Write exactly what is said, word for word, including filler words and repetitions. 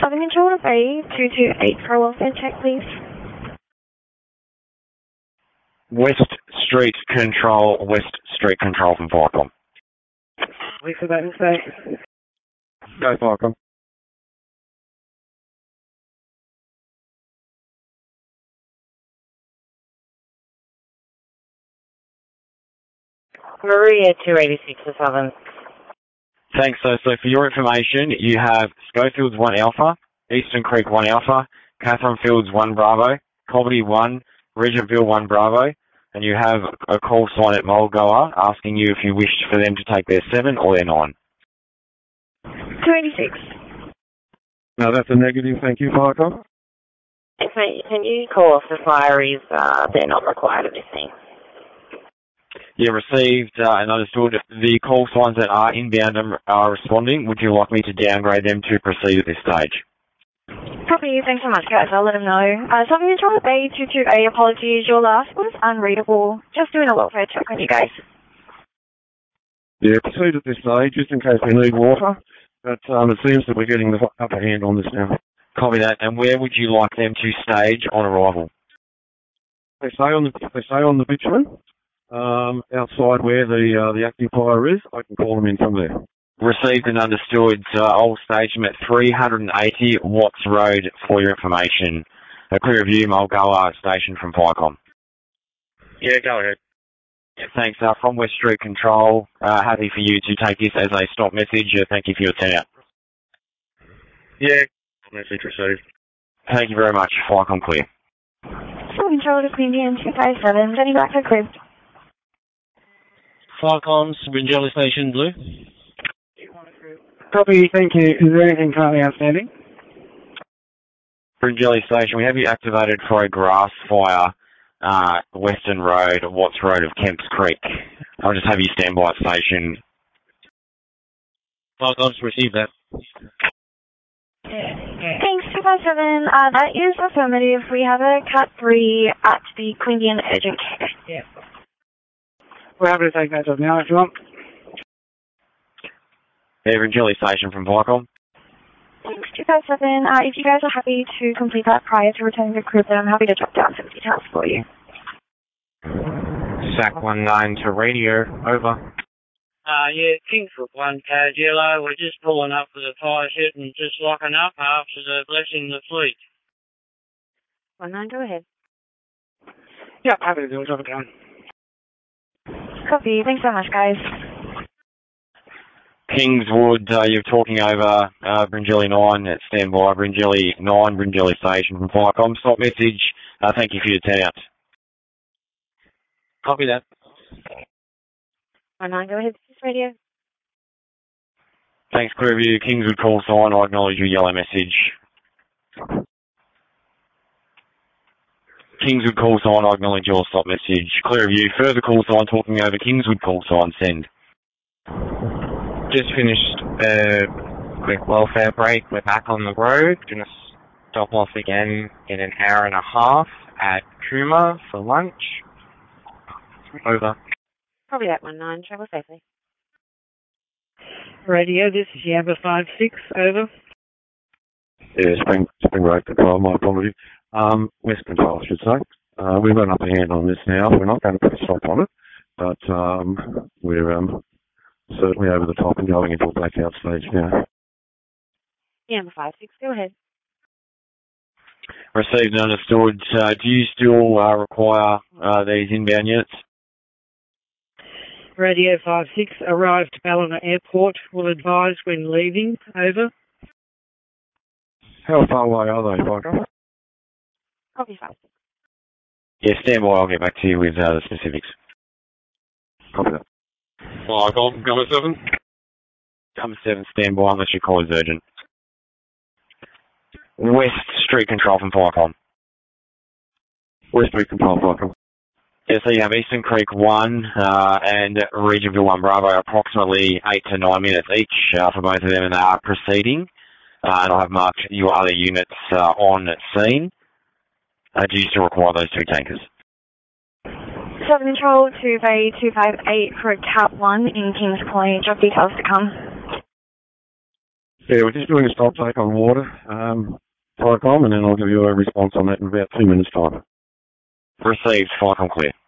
Southern Control to Bay two two eight for a welfare check, please. West Street Control, West Street Control from Viacom. Wait for that mistake. Go Viacom. Maria two eighty-six to Southern. Thanks. So, so for your information, you have Schofields one Alpha, Eastern Creek one Alpha, Catherine Fields one Bravo, Colby one, Regentville one Bravo, and you have a call sign at Mulgoa asking you if you wish for them to take their seven or their nine. two eighty-six. No, that's a negative. Thank you, Viacom. Can you call off the fireys? Uh, they're not required at this thing. Yeah, received uh, and understood. The call signs that are inbound are responding. Would you like me to downgrade them to proceed at this stage? Copy. Thanks so much, guys. I'll let them know. Uh, Southern Control Bay two two eight, apologies. Your last was unreadable. Just doing a welfare check on you guys. Yeah, proceed at this stage, just in case we need water. But um, it seems that we're getting the upper hand on this now. Copy that. And where would you like them to stage on arrival? They stay on the they stay on the bitumen, um, outside where the uh, the occupier is. I can call them in from there. Received and understood. Uh, I'll stage them at three eighty Watts Road for your information. A clear review, Mulgoa station from Viacom. Yeah, go ahead. Thanks. Uh, from West Street Control, uh, happy for you to take this as a stop message. Uh, thank you for your turnout. Yeah, message received. Thank you very much. Viacom clear. Southern Control to Queanbeyan two five seven, Jenny Blackfoot Crib. Viacom, Bringelly Station, Blue. Copy, thank you. Is there anything currently outstanding? Bringelly Station, we have you activated for a grass fire, uh, Western Road, Watts Road of Kemps Creek. I'll just have you stand by at station. Viacom's received that. Thanks, two five seven. Uh, that is affirmative. We have a Cat three at the Queanbeyan Urgent Care. Yeah. We're happy to take that job now if you want. Yeah, Bringelly Station from Viacom. Thanks, two five seven. Uh, if you guys are happy to complete that prior to returning to crib, then I'm happy to jot down some details for you. S A C one nine to radio, over. Uh, yeah, Kingswood one, Cad Yellow. We're just pulling up for the fire shit and just locking up after the blessing the fleet. one nine, go ahead. Yeah, happy to do it. Drop it down. Copy. Thanks so much, guys. Kingswood, uh, you're talking over uh, Bringelly nine at standby. Bringelly nine, Bringelly Station from Viacom. Stop message. Uh, thank you for your turnout. Copy that. one nine, go ahead. This is radio. Thanks, clear review. Kingswood call sign. I acknowledge your yellow message. Kingswood call sign. I acknowledge your stop message. Clear review. Further call sign talking over Kingswood call sign. Send. Just finished a quick welfare break. We're back on the road. Gonna stop off again in an hour and a half at Kuma for lunch. Over. Probably that one nine. Travel safely. Radio, this is Yamba five six, over. Yeah, Spring, Spring Road Control, my apology. Um, West Control, I should say. Uh, we've got an upper hand on this now. We're not going to put a stop on it, but um, we're um, certainly over the top and going into a blackout stage now. Yamba five six, go ahead. Received and understood. Uh, do you still uh, require uh, these inbound units? Radio five six, arrived at Ballina Airport. Will advise when leaving, over. How far away are they, Viacom? Copy five six. Yeah, stand by. I'll get back to you with uh, the specifics. Copy that. Viacom, Gummer seven. Gummer seven, stand by unless your call is urgent. West Street Control from Viacom. West Street Control, Viacom. Yeah, so you have Eastern Creek one uh, and Regentville one Bravo, approximately eight to nine minutes each uh, for both of them, and they are proceeding. Uh, and I'll have marked your other units uh, on scene. Uh, do you still require those two tankers? Southern Control to Bay two five eight for a Cat one in Kings Point. Job details to come. Yeah, we're just doing a stop take on water, um, Flycom, and then I'll give you a response on that in about two minutes' time. Received. Flycom clear.